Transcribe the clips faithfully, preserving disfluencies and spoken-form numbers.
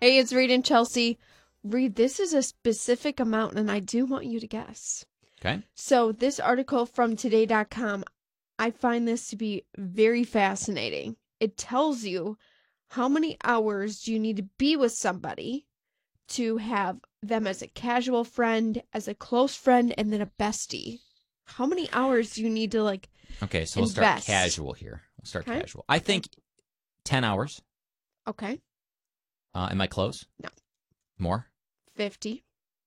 Hey, it's Reed and Chelsea. Reed, this is a specific amount, and I do want you to guess. Okay. So this article from today dot com, I find this to be very fascinating. It tells you how many hours do you need to be with somebody to have them as a casual friend, as a close friend, and then a bestie. How many hours do you need to, like, Okay, so we'll start invest? casual here. We'll start Okay. casual. I think ten hours. Okay. Uh, am I close? No. More? fifty.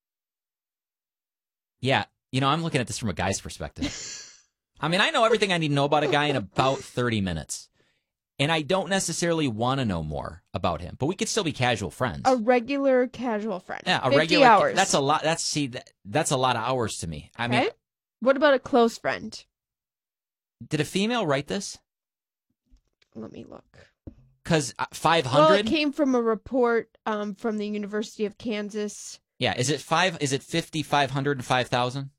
Yeah. You know, I'm looking at this from a guy's perspective. I mean, I know everything I need to know about a guy in about thirty minutes. And I don't necessarily want to know more about him, but we could still be casual friends. A regular casual friend. yeah, a fifty regular. hours. That's a lot. That's see, that, that's a lot of hours to me. I Okay. mean, What about a close friend? did a female write this? Let me look. Because five Well, it hundred. came from a report um, from the University of Kansas. Yeah, is it five? Is it fifty, five hundred, and five thousand?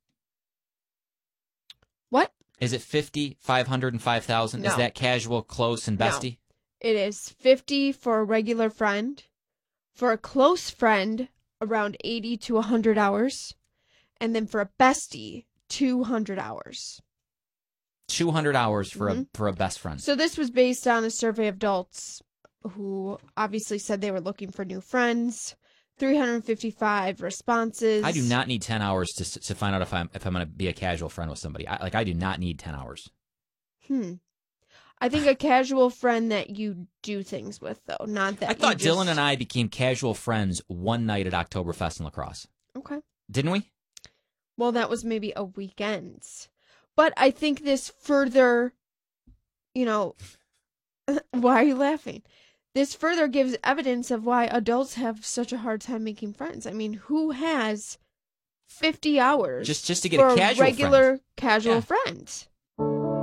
What? Is it fifty, five hundred, and five thousand? No. Is that casual, close, and No. bestie? It is fifty for a regular friend. For a close friend, around eighty to one hundred hours. And then for a bestie, two hundred hours. Two hundred hours for Mhm. a for a best friend. So this was based on a survey of adults who obviously said they were looking for new friends. three hundred fifty-five responses. I do not need ten hours to to find out if I'm if I'm going to be a casual friend with somebody. I, like I do not need ten hours. Hmm. I think a casual friend that you do things with, though, not that I thought you just... Dylan and I became casual friends one night at Oktoberfest in La Crosse. Okay. Didn't we? Well, that was maybe a weekend. But I think this further, you know, why are you laughing? This further gives evidence of why adults have such a hard time making friends. I mean, who has fifty hours Just just to get for a casual regular friend. casual Yeah. friend?